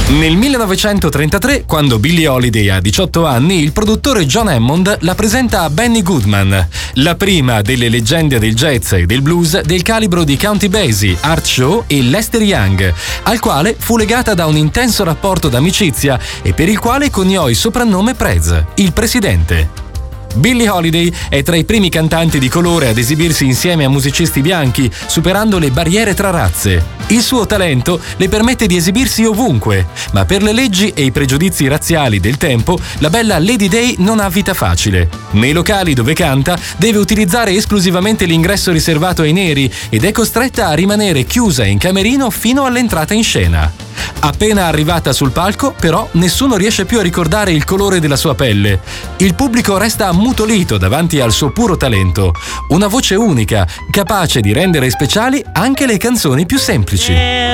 Nel 1933, quando Billie Holiday ha 18 anni, il produttore John Hammond la presenta a Benny Goodman, la prima delle leggende del jazz e del blues del calibro di Count Basie, Art Shaw e Lester Young, al quale fu legata da un intenso rapporto d'amicizia e per il quale coniò il soprannome Prez, il presidente. Billie Holiday è tra i primi cantanti di colore ad esibirsi insieme a musicisti bianchi, superando le barriere tra razze. Il suo talento le permette di esibirsi ovunque, ma per le leggi e i pregiudizi razziali del tempo, la bella Lady Day non ha vita facile. Nei locali dove canta deve utilizzare esclusivamente l'ingresso riservato ai neri ed è costretta a rimanere chiusa in camerino fino all'entrata in scena. Appena arrivata sul palco, però, nessuno riesce più a ricordare il colore della sua pelle. Il pubblico resta ammutolito davanti al suo puro talento, una voce unica, capace di rendere speciali anche le canzoni più semplici.